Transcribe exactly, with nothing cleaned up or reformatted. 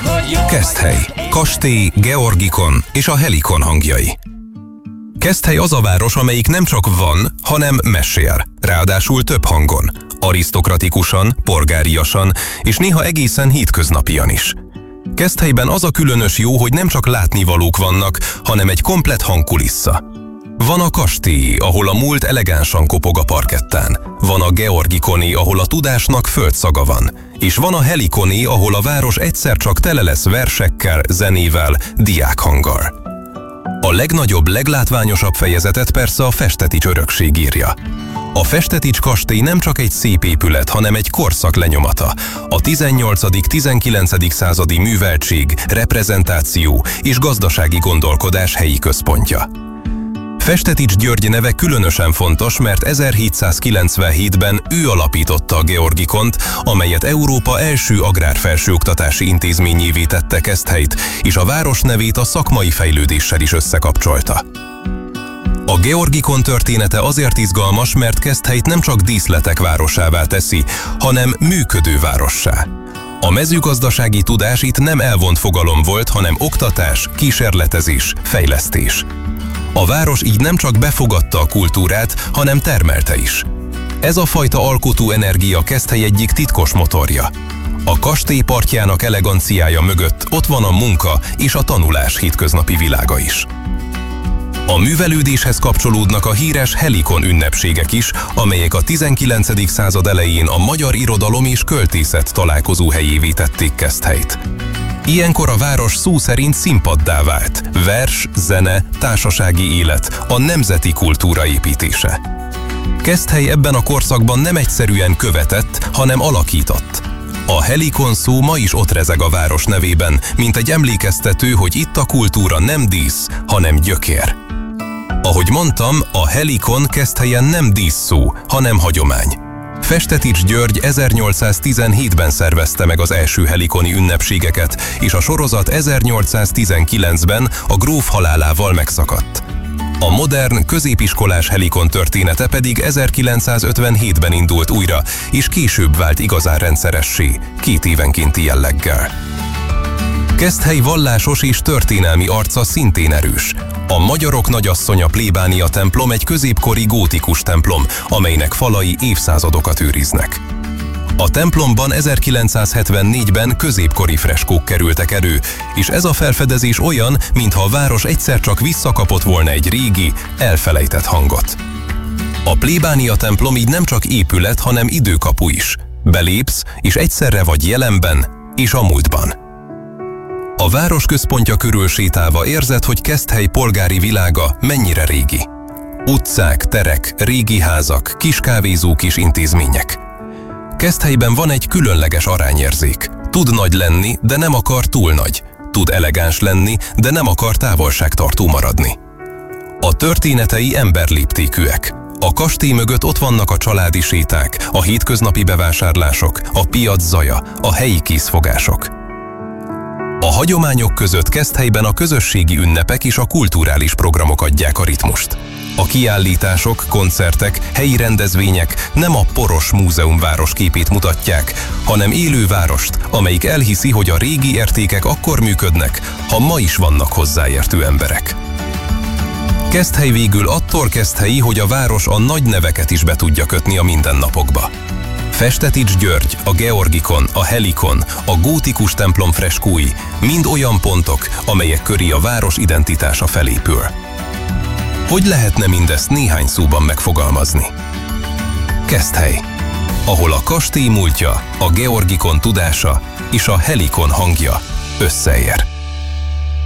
Keszthely, kastély, Georgikon és a Helikon hangjai. Keszthely az a város, amelyik nem csak van, hanem mesél, ráadásul több hangon, arisztokratikusan, polgáriasan és néha egészen hétköznapian is. Keszthelyben az a különös jó, hogy nem csak látnivalók vannak, hanem egy komplett hangkulissza. Van a kastély, ahol a múlt elegánsan kopog a parkettán. Van a Georgikoni, ahol a tudásnak földszaga van. És van a Helikoni, ahol a város egyszer csak tele lesz versekkel, zenével, diákhanggal. A legnagyobb, leglátványosabb fejezetet persze a Festetics örökség írja. A Festetics kastély nem csak egy szép épület, hanem egy korszak lenyomata. A tizennyolcadik-tizenkilencedik századi műveltség, reprezentáció és gazdasági gondolkodás helyi központja. Festetics György neve különösen fontos, mert ezerhétszázkilencvenhétben ő alapította a Georgikont, amelyet Európa első agrárfelsőoktatási intézményévé tette Keszthelyt, és a város nevét a szakmai fejlődéssel is összekapcsolta. A Georgikon története azért izgalmas, mert Keszthelyt nem csak díszletek városává teszi, hanem működő várossá. A mezőgazdasági tudás itt nem elvont fogalom volt, hanem oktatás, kísérletezés, fejlesztés. A város így nem csak befogadta a kultúrát, hanem termelte is. Ez a fajta alkotó energia Keszthely egyik titkos motorja. A kastély partjának eleganciája mögött ott van a munka és a tanulás hétköznapi világa is. A művelődéshez kapcsolódnak a híres Helikon ünnepségek is, amelyek a tizenkilencedik század elején a magyar irodalom és költészet találkozóhelyévé tették Keszthelyt. Ilyenkor a város szó szerint színpaddá vált, vers, zene, társasági élet, a nemzeti kultúra építése. Keszthely ebben a korszakban nem egyszerűen követett, hanem alakított. A Helikon szó ma is ott rezeg a város nevében, mint egy emlékeztető, hogy itt a kultúra nem dísz, hanem gyökér. Ahogy mondtam, a Helikon Keszthelyen nem díszszó, hanem hagyomány. Festetics György ezernyolcszáztizenhétben szervezte meg az első helikoni ünnepségeket, és a sorozat ezernyolcszáztizenkilencben a gróf halálával megszakadt. A modern, középiskolás Helikon története pedig ezerkilencszázötvenhétben indult újra, és később vált igazán rendszeressé, két évenkénti jelleggel. Keszthely vallásos és történelmi arca szintén erős. A magyarok nagyasszonya plébánia templom egy középkori gótikus templom, amelynek falai évszázadokat őriznek. A templomban ezerkilencszázhetvennégyben középkori freskók kerültek elő, és ez a felfedezés olyan, mintha a város egyszer csak visszakapott volna egy régi, elfelejtett hangot. A plébánia templom így nem csak épület, hanem időkapu is. Belépsz, és egyszerre vagy jelenben és a múltban. A város központja körül sétálva érzed, hogy Keszthely polgári világa mennyire régi. Utcák, terek, régi házak, kis kávézók és intézmények. Keszthelyben van egy különleges arányérzék. Tud nagy lenni, de nem akar túl nagy. Tud elegáns lenni, de nem akar távolságtartó maradni. A történetei emberléptékűek. A kastély mögött ott vannak a családi séták, a hétköznapi bevásárlások, a piac zaja, a helyi készfogások. A hagyományok között Keszthelyben a közösségi ünnepek és a kulturális programok adják a ritmust. A kiállítások, koncertek, helyi rendezvények nem a poros múzeumváros képét mutatják, hanem élő várost, amelyik elhiszi, hogy a régi értékek akkor működnek, ha ma is vannak hozzáértő emberek. Keszthely végül attól Keszthelyi, hogy a város a nagy neveket is be tudja kötni a mindennapokba. Festetics György, a Georgikon, a Helikon, a gótikus templom freskói mind olyan pontok, amelyek köré a város identitása felépül. Hogy lehetne mindezt néhány szóban megfogalmazni? Keszthely, ahol a kastély múltja, a Georgikon tudása és a Helikon hangja összeér.